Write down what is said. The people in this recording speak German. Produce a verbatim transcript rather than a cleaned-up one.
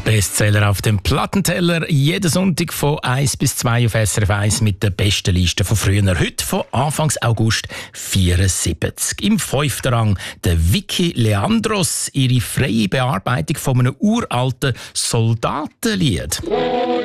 Bestseller auf dem Plattenteller. Jeden Sonntag von eins bis zwei auf S R F eins mit der besten Liste von früher. Heute von Anfang August vierundsiebzig. Im fünften Rang der Vicky Leandros, ihre freie Bearbeitung von einem uralten Soldatenlied.